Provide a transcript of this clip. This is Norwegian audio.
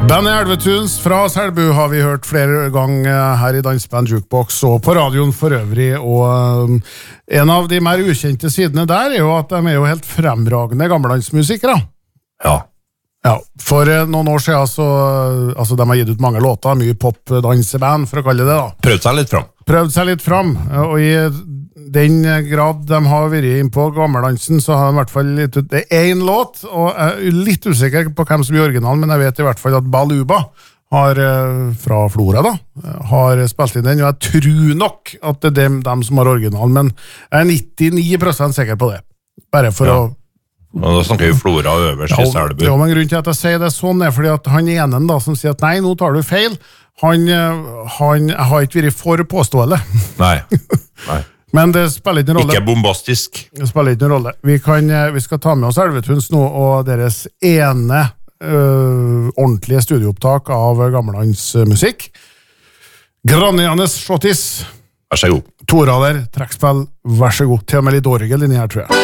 Bandet Elvetuns fra Selbu har vi hørt flere ganger her i Dansband Jukebox og på radioen for øvrig, og en av de mer ukjente sidene der jo at de jo helt fremragende gammeldansmusikere. Ja. Ja, for noen år siden så, altså de har gitt ut mange låter, mye pop-danseband for å kalle det da. Prøvd seg litt fram, og i den grad de har vært inn på gammeldansen, så har de i hvert fall gitt ut en låt, og jeg er litt usikker på hvem som er originalen, men jeg vet i hvert fall at Baluba har, fra Flora da, har spilt inn den, og jeg tror nok at det er dem som har originalen, men jeg er 99% sikker på det. Bare for å Og da snakker vi Flora øverst i Selbu. Ja, men grunnen til at jeg sier det sånn er fordi at han ene da, som sier at nei, nå tar du feil, han har ikke vært for påståelig. Nei. Men det spiller ikke en rolle. Ikke bombastisk. Det spiller ikke en rolle. Vi skal ta med oss Elvetuns nå, og deres ene ordentlige studieopptak av gammeldansmusikk. Granianes Schottis. Vær så god. Torader, trekkspill, vær så god. Til og med litt orgel inni her, tror jeg.